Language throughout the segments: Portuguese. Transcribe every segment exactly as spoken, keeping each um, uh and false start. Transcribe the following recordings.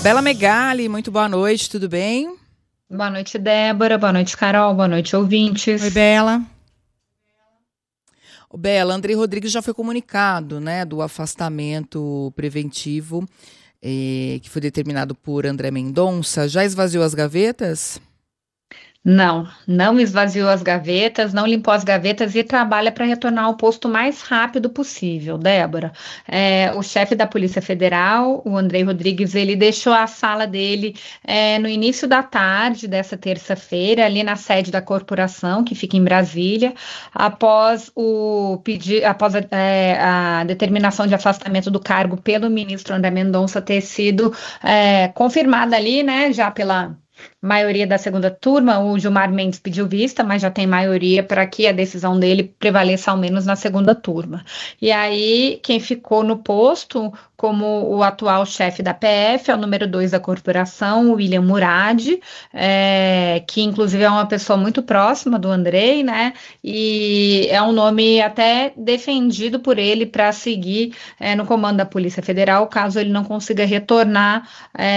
Bela Megali, muito boa noite, tudo bem? Boa noite, Débora. Boa noite, Carol. Boa noite, ouvintes. Oi, Bela. Bela, Andrei Rodrigues já foi comunicado, né, do afastamento preventivo eh, que foi determinado por André Mendonça. Já esvaziou as gavetas? Não, não esvaziou as gavetas, não limpou as gavetas e trabalha para retornar ao posto o mais rápido possível, Débora. É, o chefe da Polícia Federal, o Andrei Rodrigues, ele deixou a sala dele é, no início da tarde dessa terça-feira, ali na sede da corporação, que fica em Brasília, após o pedir, após a, é, a determinação de afastamento do cargo pelo ministro André Mendonça ter sido é, confirmada ali, né, já pela maioria da segunda turma. O Gilmar Mendes pediu vista, mas já tem maioria para que a decisão dele prevaleça ao menos na segunda turma. E aí, quem ficou no posto como o atual chefe da P F é o número dois da corporação, o William Murad, é, que inclusive é uma pessoa muito próxima do Andrei, né? E é um nome até defendido por ele para seguir é, no comando da Polícia Federal, caso ele não consiga retornar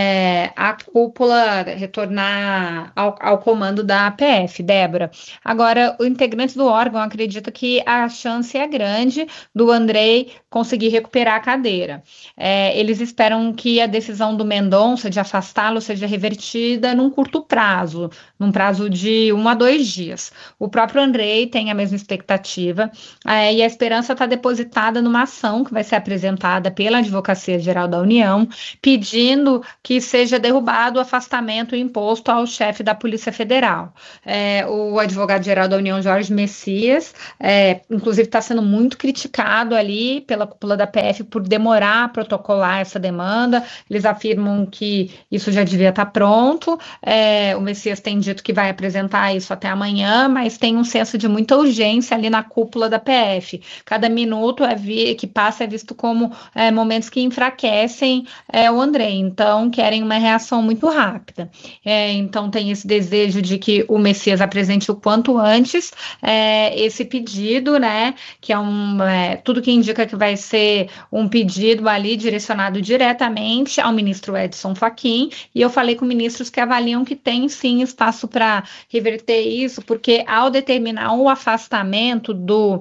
é, à cúpula, retornar ao, ao comando da P F, Débora. Agora, o integrante do órgão acredita que a chance é grande do Andrei conseguir recuperar a cadeira. É, eles esperam que a decisão do Mendonça de afastá-lo seja revertida num curto prazo, num prazo de um a dois dias. O próprio Andrei tem a mesma expectativa, é, e a esperança está depositada numa ação que vai ser apresentada pela Advocacia Geral da União, pedindo que seja derrubado o afastamento imposto ao chefe da Polícia Federal. É, o advogado-geral da União, Jorge Messias, é, inclusive está sendo muito criticado ali pela cúpula da P F por demorar a protocolar essa demanda. Eles afirmam que isso já devia estar pronto. É, o Messias tem dito que vai apresentar isso até amanhã, mas tem um senso de muita urgência ali na cúpula da P F. Cada minuto é vi, que passa é visto como é, momentos que enfraquecem é, o André. Então, querem uma reação muito rápida. É, então, tem esse desejo de que o Messias apresente o quanto antes é, esse pedido, né? Que é um é, tudo que indica que vai ser um pedido ali direcionado diretamente ao ministro Edson Fachin, e eu falei com ministros que avaliam que tem sim espaço para reverter isso, porque ao determinar o afastamento do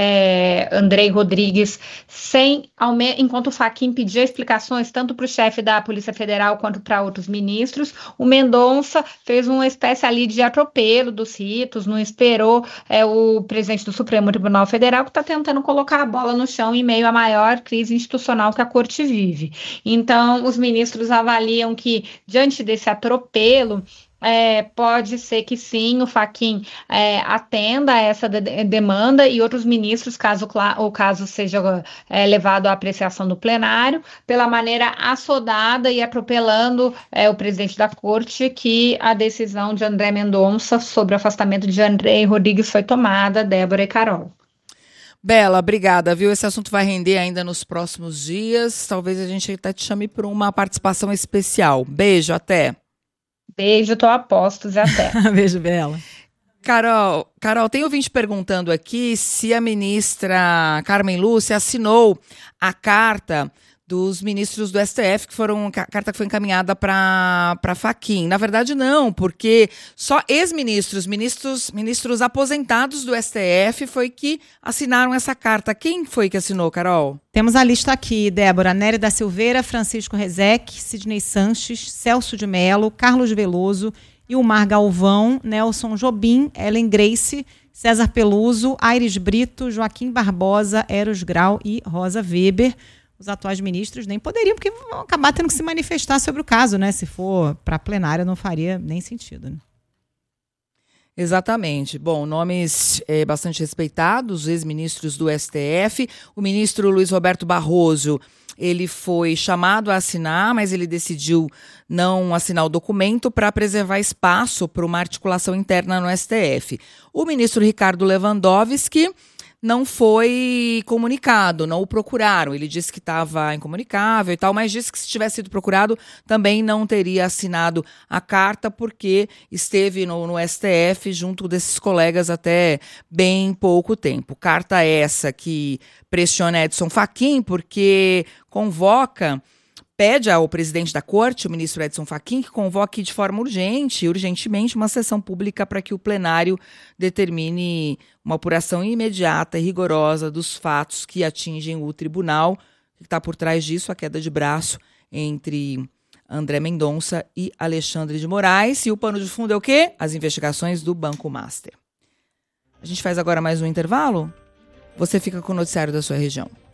é, Andrei Rodrigues, sem, ao me, enquanto o Fachin pedia explicações tanto para o chefe da Polícia Federal quanto para outros ministros, o Mendonça fez uma espécie ali de atropelo dos ritos, não esperou é, o presidente do Supremo Tribunal Federal, que está tentando colocar a bola no chão em meio à maior crise institucional que a corte vive. Então, os ministros avaliam que, diante desse atropelo, É, pode ser que sim, o Fachin é, atenda a essa de demanda, e outros ministros, caso o caso seja é, levado à apreciação do plenário, pela maneira assodada e atropelando é, o presidente da corte, que a decisão de André Mendonça sobre o afastamento de Andrei Rodrigues foi tomada, Débora e Carol. Bela, obrigada, viu? Esse assunto vai render ainda nos próximos dias. Talvez a gente até te chame para uma participação especial. Beijo, até. Beijo, tô a postos e até. Beijo, Bela. Carol, Carol, tem ouvinte perguntando aqui se a ministra Carmen Lúcia assinou a carta dos ministros do S T F, que foram a carta que foi encaminhada para para Fachin. Na verdade, não, porque só ex-ministros, ministros, ministros aposentados do S T F foi que assinaram essa carta. Quem foi que assinou, Carol? Temos a lista aqui, Débora: Nery da Silveira, Francisco Rezec, Sidney Sanches, Celso de Mello, Carlos Veloso, Ilmar Galvão, Nelson Jobim, Ellen Grace, César Peluso, Aires Brito, Joaquim Barbosa, Eros Grau e Rosa Weber. Os atuais ministros nem poderiam, porque vão acabar tendo que se manifestar sobre o caso, né? Se for para a plenária, não faria nem sentido, né? Exatamente. Bom, nomes é, bastante respeitados, ex-ministros do S T F. O ministro Luiz Roberto Barroso, ele foi chamado a assinar, mas ele decidiu não assinar o documento para preservar espaço para uma articulação interna no S T F. O ministro Ricardo Lewandowski não foi comunicado, não o procuraram. Ele disse que estava incomunicável e tal, mas disse que se tivesse sido procurado também não teria assinado a carta, porque esteve no, no S T F junto desses colegas até bem pouco tempo. Carta essa que pressiona Edson Fachin, porque convoca pede ao presidente da corte, o ministro Edson Fachin, que convoque de forma urgente, urgentemente, uma sessão pública para que o plenário determine uma apuração imediata e rigorosa dos fatos que atingem o tribunal. Que está por trás disso, a queda de braço entre André Mendonça e Alexandre de Moraes. E o pano de fundo é o quê? As investigações do Banco Master. A gente faz agora mais um intervalo. Você fica com o noticiário da sua região.